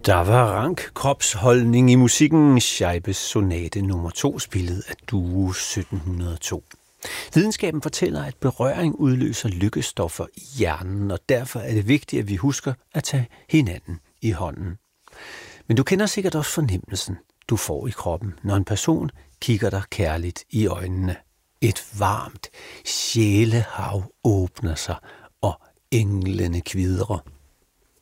Der var rank kropsholdning i musikken. Scheibes sonate nummer 2, spillet af Duo 1702. Videnskaben fortæller, at berøring udløser lykkestoffer i hjernen, og derfor er det vigtigt, at vi husker at tage hinanden i hånden. Men du kender sikkert også fornemmelsen, du får i kroppen, når en person kigger dig kærligt i øjnene. Et varmt sjælehav åbner sig, og englene kvidrer.